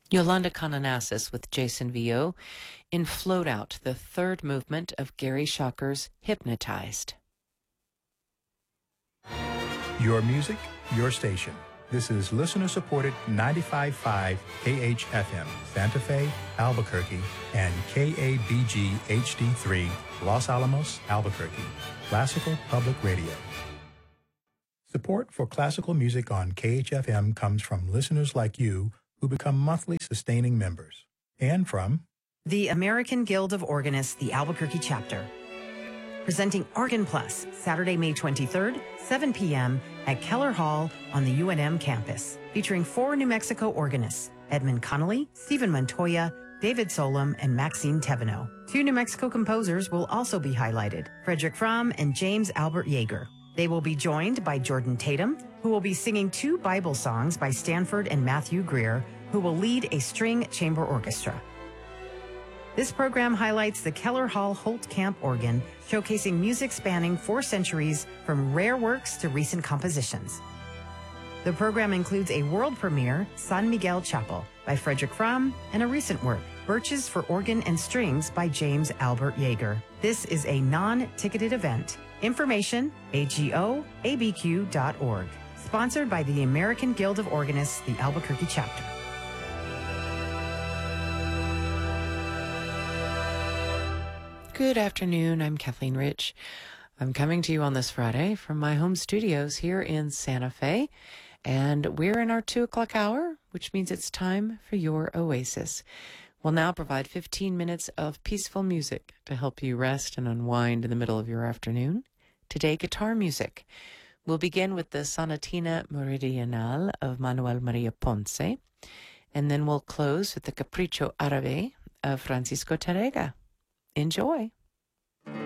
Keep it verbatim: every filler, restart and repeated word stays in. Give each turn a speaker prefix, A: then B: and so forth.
A: Yolanda Kanonassis with Jason Vio in Float Out, the third movement of Gary Schocker's Hypnotized.
B: Your music, your station. This is listener-supported ninety-five point five K H F M, Santa Fe, Albuquerque, and K A B G H D three, Los Alamos, Albuquerque. Classical Public Radio. Support for classical music on K H F M comes from listeners like you who become monthly sustaining members, and from
C: the American Guild of Organists, the Albuquerque chapter. Presenting Organ Plus, Saturday, May twenty-third, seven p.m. at Keller Hall on the U N M campus, featuring four New Mexico organists, Edmund Connolly, Stephen Montoya, David Solom, and Maxine Teveno. Two New Mexico composers will also be highlighted, Frederick Fromm and James Albert Yeager. They will be joined by Jordan Tatum, who will be singing two Bible songs by Stanford and Matthew Greer, who will lead a string chamber orchestra. This program highlights the Keller Hall Holt Camp organ, showcasing music spanning four centuries from rare works to recent compositions. The program includes a world premiere, San Miguel Chapel, by Frederick Fromm, and a recent work, Birches for Organ and Strings by James Albert Yeager. This is a non-ticketed event. Information, A G O A B Q dot org. Sponsored by the American Guild of Organists, the Albuquerque chapter.
A: Good afternoon, I'm Kathleen Rich. I'm coming to you on this Friday from my home studios here in Santa Fe, and we're in our two o'clock hour, which means it's time for your Oasis. We'll now provide fifteen minutes of peaceful music to help you rest and unwind in the middle of your afternoon. Today, guitar music. We'll begin with the Sonatina Meridional of Manuel Maria Ponce, and then we'll close with the Capriccio Árabe of Francisco Tárrega. Enjoy.